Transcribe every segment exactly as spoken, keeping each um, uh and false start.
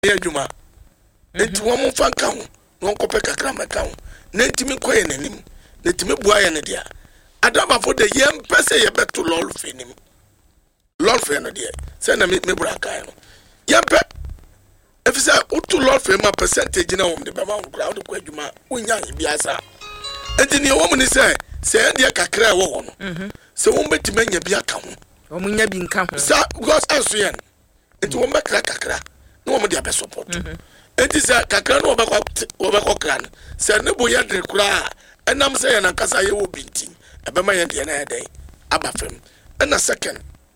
ye adwuma enti wo mo fanka ho no nkope kakra meka ho na ntimi koye nanim na ntimi bua ye ne dia adaba for the yem pese ye beto lol fenim lol fe no dia se na me bra kan no yem pe efisa utu lol fe ma percentage na wo de be ma wo kra wo de ko adwuma wonya biasa enti ne wo mo ni se se dia kakra wo ho no mhm se wo betime nya bia ka ho wo mo nya bi nka ho sa because aso yen enti wo mbekra kakra no mo dia be support enti se kakra no obekwa obekwa kran se ne bo ya de kra enam se ya na kasa ye wo binti ebe ma ye de na eden abafem na second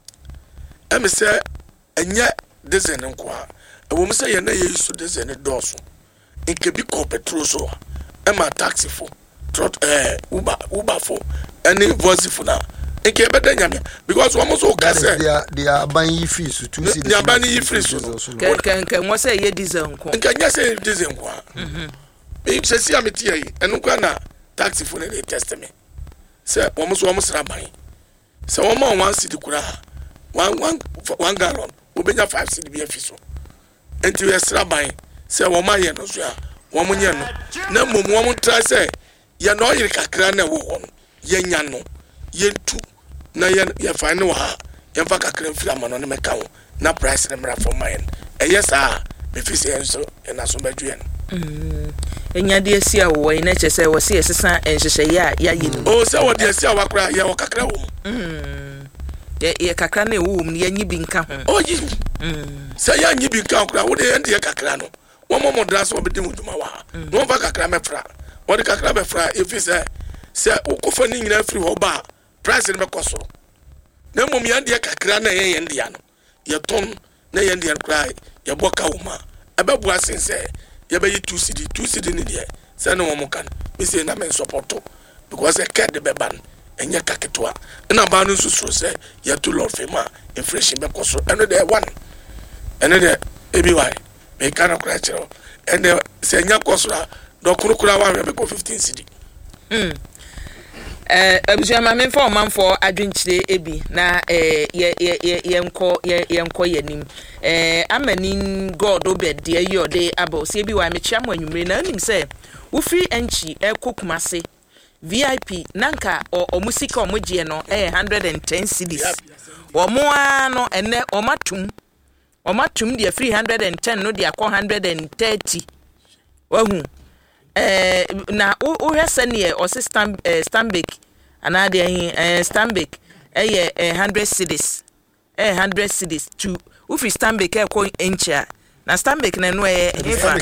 em se enye dezen nko a ewo se ye na ye isu dezen doso nke bi ko petrol so e ma taxi fo trot eh uber uber fo any voice fo na nke ebe da nyame because wo mo so ka se dia dia ban yi free so two cedis dia ban yi free so ke ke mo se ye diesel nko nke nya se diesel nko a mhm e se si ameti yi enu kwa na taxi fo na dey test me se wo mo so wo mo sra ban se wo mo one cedi kura one one one gallon wo benya five cedi bi afiso enti we sra ban se wo ma ye no so a wo mo nye no na mom wo mo tra se ye no yiri kakra na wo ho no ye nya no ye tu na ye ye fa ne wa ye fa kakra mfira amano ne meka wo na price ne mra for mine e yes ah me fi se enso e na so badue no mm enya de asia wo ina che se wo se esesa enhyehyɛ ya ya yi no o se wo de asia wa kra ye wo kakra wo mm ye ye kakra na wo mu ye nyi bi nka ho o yi mm se ya nyi bi nka kra wo de ye de kakra no wo mo mo dra so be de muduma wa no fa kakra mefra wo de kakra mefra e fi se se wo ko fa ni nyina free ho ba price ne be koso na mom ya de kakra na ye ye de ya no ye ton na ye de kra ye boka wo ma ebe bua sense ye be two cedi two cedi ni de se no mo kan me say na men supporto because e card be ban enya kaketwa na ba no susuro se ye to lord fema inflation be koso eno de one eno de ebi why me kan kra chero eno se nya koso do kurukura wa be ko fifteen cedi mm eh abusua ma me for man for adwenchire ebi na eh ye ye ye enko ye enko yanim eh amanin god obede ye ode abose bi wa me chiam anwumre na anim se wo free enchi ekokumase V I P nanka o musika o mogie no eh one hundred ten cedis o mo ano ene o matum o matum de free one hundred ten no de akọ one hundred thirty wahu eh na o hwese ne o system Stanbic anade eh Stanbic eh one hundred cedis eh one hundred cedis to u free Stanbic e ko encha na Stanbic na no eh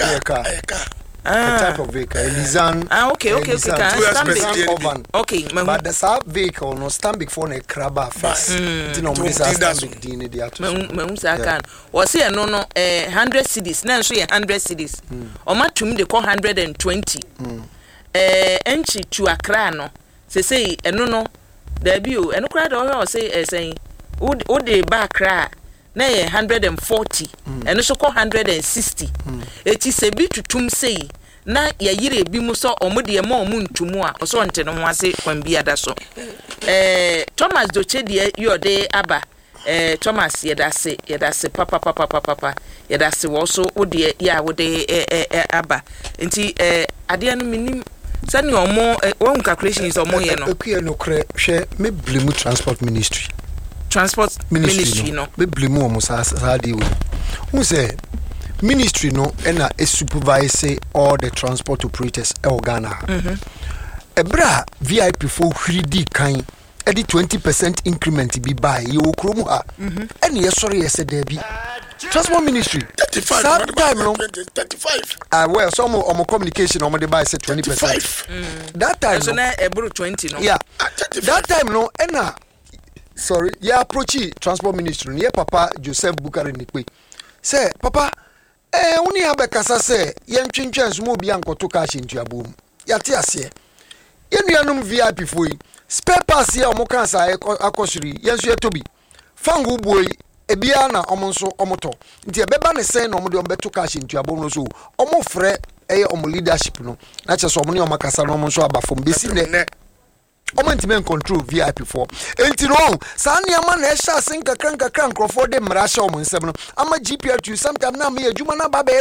ah type of vehicle Nissan ah okay okay okay Stanbic okay but the sub vehicle no Stanbic for na craba first ti no mo say Stanbic din ne dia to me hu sa kan o say no no eh one hundred cedis na so ye one hundred cedis o matum de ko one hundred twenty eh enchi to Accra no say say eno no da bi o eno kra da o say eh say o de ba Accra na ye one hundred forty eno so ko one hundred sixty eti se bi tutum sei na ya yire bi mu so omode ma omu ntumu a so nte no ho ase kwan bi ada so eh Thomas Doche de yode aba eh Thomas yedase yedase papa papa papa papa yedase wo so ode ya wode eh aba nti eh ade no minim sani omo one calculations omo ye no okuye no kre hwe me blemu transport ministry transport ministry no me blemu omo sa sa de we who say ministry no ena e supervise all the transport operators e Ghana mhm ebra V I P for hwiri kan e di twenty percent increment bi buy ye okromu ha mhm ene ye sori ye se da bi transport ministry thirty-five time no thirty-five ah well some of communication omo dey buy say twenty percent mm. that time so na ebro twenty no yeah that time no ena sorry yeah approach transport ministry ne papa Joseph Bukari Nikwe say papa eh uni abekasa say ye ntwentwen so mo bi ankoto cash ntuabom yate ase ye nuanum V I P foi spare parts ye omo kan sa akosuri ye nso etobi fangu boy ebia na omo nso omoto nti ebeba ne sen na omo de ombeto cash ntuabom no so omo frɛ eye omo leadership no na che so omo ne omo kasa no omo nso abafom besi ne omo ntime control V I P for enti no sa ne ama na ehya sen kakran kakran krofo de mra hye omo nsem no ama G P R two sometime na me adwuma na ba be